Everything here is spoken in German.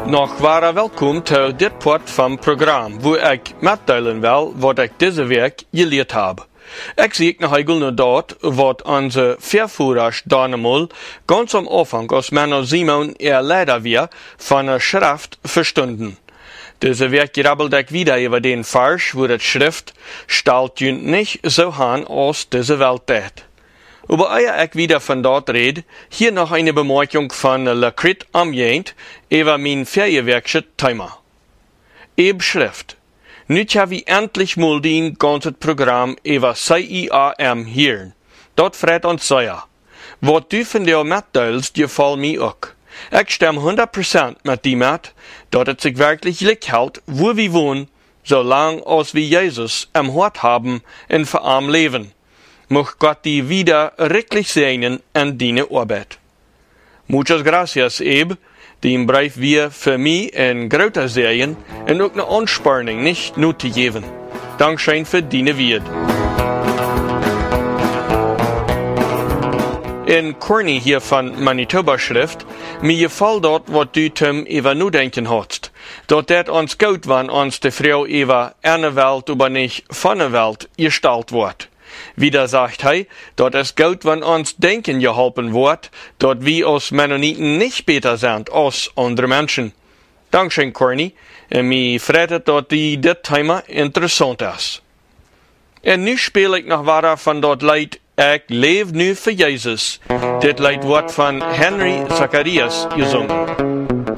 Nog waren welkom tot dit part van het programma, waar ik meedelen wil wat ik deze week geleerd heb. Ik zie nog eigenlijk dat wat onze vervoerders daarnemol ganz am Anfang als Männer Simon leider wir von der Schrift verstunden. Diese Werk grabbelt ich wieder über den Vers, wo das Schrift stellt jünd nicht so han aus diese Welt tät. Aber ehe ich wieder von dort red, hier noch eine Bemerkung von Lacrit am Jent über mein Ferienwerkstatt Thema. Schrift. Nu haben wir endlich mal den ganzen Programm über CIAM hier. Dort fragt uns sehr. Was du von dir mitteilst, gefällt mir auch. Ich stimme 100% mit dir mit, dass es sich wirklich liegt hält, wo wir wohnen, solange als wir Jesus im Hort haben und für arm leben. Mocht Gott die wieder richtig segnen in deine Arbeit. Muchas gracias, Eb. Den Brief wir für mich in großer Serien und auch eine Anspornung nicht nur zu geben. Dankeschön für deine Wied. In Corny hier von Manitoba Schrift, mir gefällt dort, was du zum über nu denken hast. Dort det uns gut, wenn uns die Frau über eine Welt, aber nicht von der Welt gestaltet wird. Wieder sagt er, dort es gut, wenn uns denken geholfen wird, dort wir als Mennoniten nicht besser sind als andere Menschen. Dankeschön, Corny. Mir freut dort das Thema interessant ist. Und nu spiele ich noch weiter von dort Lied, ich lebe nu für Jesus. Das Lied wird von Henry Zacharias gesungen.